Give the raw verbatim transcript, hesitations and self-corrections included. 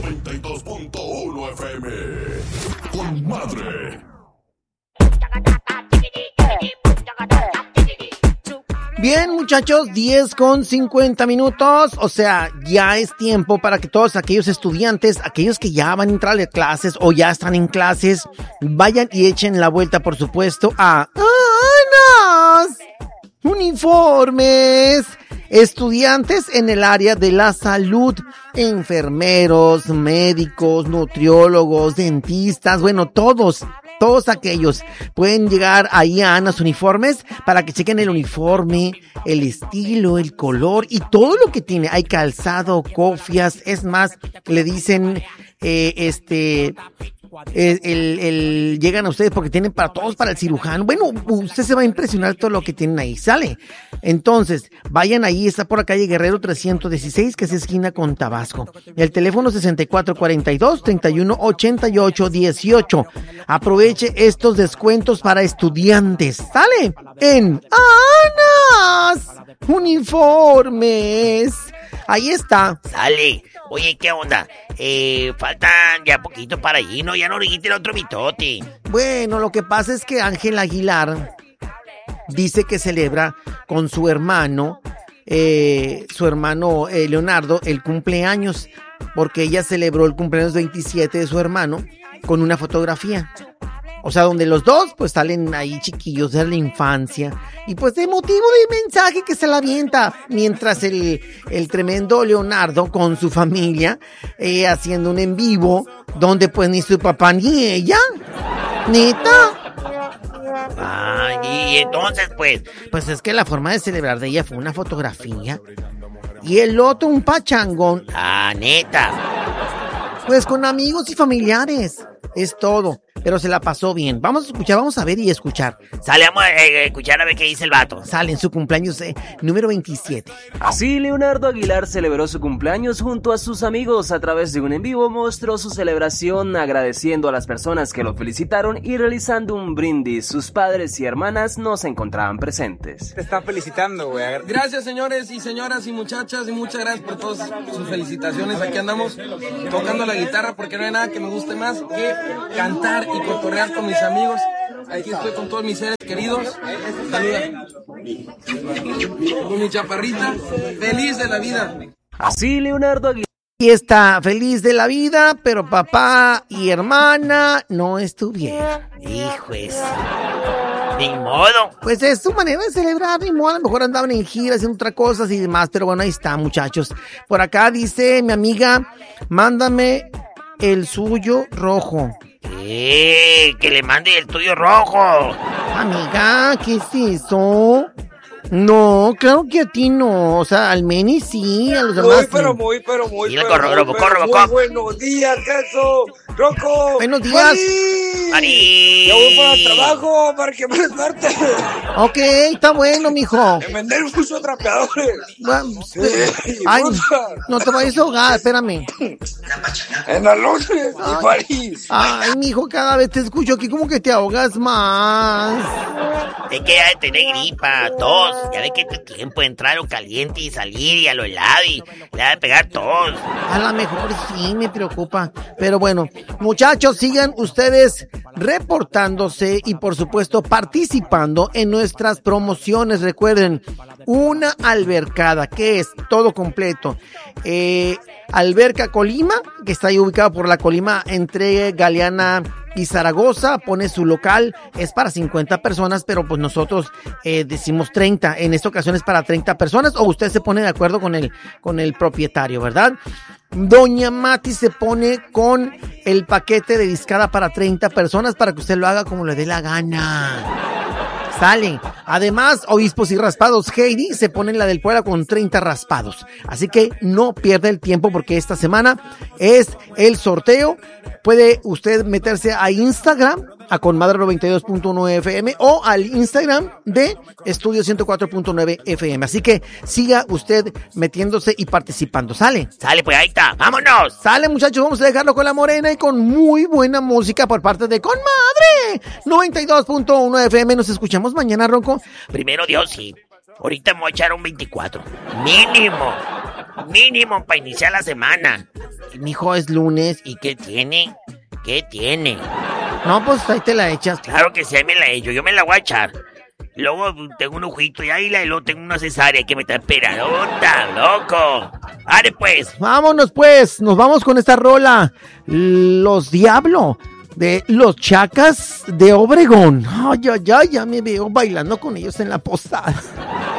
noventa y dos punto uno F M. Con madre. Bien, muchachos, diez con cincuenta minutos, o sea, ya es tiempo para que todos aquellos estudiantes, aquellos que ya van a entrar a clases o ya están en clases, vayan y echen la vuelta, por supuesto, a Anas Uniformes. Estudiantes en el área de la salud, enfermeros, médicos, nutriólogos, dentistas, bueno, todos, todos aquellos pueden llegar ahí a Anas Uniformes para que chequen el uniforme, el estilo, el color y todo lo que tiene. Hay calzado, cofias, es más, le dicen, eh, este... El, el, el, llegan a ustedes porque tienen para todos, para el cirujano. Bueno, usted se va a impresionar todo lo que tienen ahí. Sale. Entonces, vayan ahí, está por la calle Guerrero trescientos dieciséis, que es esquina con Tabasco. El teléfono sesenta y cuatro cuarenta y dos, treinta y uno ochenta y ocho dieciocho. Aproveche estos descuentos para estudiantes. Sale en Anas Uniformes. Ahí está. Sale. Oye, ¿qué onda? Eh, faltan ya poquito para allí, ¿no? Ya no le quiten el otro mitote. Bueno, lo que pasa es que Ángel Aguilar dice que celebra con su hermano, eh, su hermano eh, Leonardo, el cumpleaños, porque ella celebró el cumpleaños veintisiete de su hermano con una fotografía. O sea, donde los dos pues salen ahí chiquillos de la infancia. Y pues de motivo de mensaje que se la avienta. Mientras el, el tremendo Leonardo con su familia eh, haciendo un en vivo. Donde pues ni su papá ni ella. ¿Neta? Ay, y entonces pues... Pues es que la forma de celebrar de ella fue una fotografía. Y el otro un pachangón. Ah, neta. Pues con amigos y familiares. Es todo. Pero se la pasó bien. Vamos a escuchar, vamos a ver y escuchar. Sale, vamos a eh, escuchar a ver qué dice el vato. Sale en su cumpleaños eh, número veintisiete. Así, Leonardo Aguilar celebró su cumpleaños junto a sus amigos. A través de un en vivo mostró su celebración agradeciendo a las personas que lo felicitaron y realizando un brindis. Sus padres y hermanas no se encontraban presentes. Te están felicitando, güey. Gracias, señores y señoras y muchachas, y muchas gracias por todas sus felicitaciones. Aquí andamos tocando la guitarra porque no hay nada que me guste más que cantar y cotorrear con mis amigos. Aquí estoy con todos mis seres queridos. Saluda. Con mi chaparrita, feliz de la vida. Así, Leonardo Aguilar. Y está feliz de la vida, pero papá y hermana no estuvieron. Hijo eso. Ni modo. Pues es su manera de celebrar, ni modo. A lo mejor andaban en gira haciendo otras cosas y demás, pero bueno, ahí está, muchachos. Por acá dice mi amiga, mándame el suyo rojo. Eh, que le mande el tuyo rojo. Amiga, ¿qué es eso? No, claro que a ti no. O sea, al Meni sí, a los demás Muy, sí. pero muy, pero muy, Mira, pero corro, muy, robo, pero corro, muy corro. buenos días, Jesús. Rocco. Buenos días. ¡Mari! ¡Mari! Ya voy para el trabajo para que me desperte. Ok, está bueno, mijo. De vender muchos trapeadores. Bueno, Sí, Ay, cosa. no te vayas a ahogar, espérame. En la noche, en París. Ay, mijo, cada vez te escucho aquí como que te ahogas más. Es que ya de tener gripa, tos. Ya ve que este tiempo de entrar a lo caliente y salir y a lo helado y le va a pegar tos. A lo mejor sí me preocupa. Pero bueno, muchachos, sigan ustedes reportándose y por supuesto participando en nuestras promociones. Recuerden, una albercada, que es todo completo. Eh, Alberca Colima, que está ahí ubicada por la Colima entre Galeana y Zaragoza, pone su local, es para cincuenta personas, pero pues nosotros eh, decimos treinta, en esta ocasión es para treinta personas, o usted se pone de acuerdo con el, con el propietario, ¿verdad? Doña Mati se pone con el paquete de discada para treinta personas para que usted lo haga como le dé la gana. Sale. Además, obispos y raspados Heidi se pone en la del Puebla con treinta raspados. Así que no pierda el tiempo porque esta semana es el sorteo. Puede usted meterse a Instagram, a Conmadre noventa y dos punto uno F M o al Instagram de Estudio ciento cuatro punto nueve F M. Así que siga usted metiéndose y participando. ¿Sale? Sale, pues ahí está. ¡Vámonos! Sale, muchachos, vamos a dejarlo con la morena y con muy buena música por parte de Conmadre noventa y dos punto uno F M. Nos escuchamos mañana, Ronco. Primero Dios, sí. Ahorita me voy a echar un veinticuatro. Mínimo. Mínimo para iniciar la semana. Mijo, es lunes. ¿Y qué tiene? ¿Qué tiene? No, pues ahí te la echas. Claro que sí, ahí me la echo, yo me la voy a echar. Luego tengo un ojito y ahí la, y luego tengo una cesárea que me está esperando. ¡Ota, loco! ¡Are pues! Vámonos pues, nos vamos con esta rola. Los Diablo, de Los Chacas de Obregón. Ay, ay, ay, ya me veo bailando con ellos en la posada.